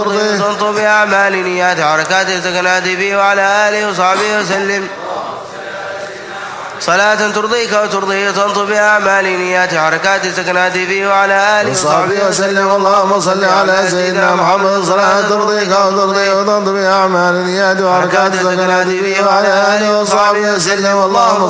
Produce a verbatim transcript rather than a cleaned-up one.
تنطو بأعمال نيات حركات سكنات فيه وعلى آله وصحبه وسلم صلاة ترضيك وترضيه تنطو بأعمال نيات حركات سكنات فيه وعلى آله وصحبه وسلم. اللهم صل على سيدنا محمد صلاة ترضيك وترضيه وتنطو بأعمال نيات حركات سكنات فيه وعلى آله وصحبه وسلم. اللهم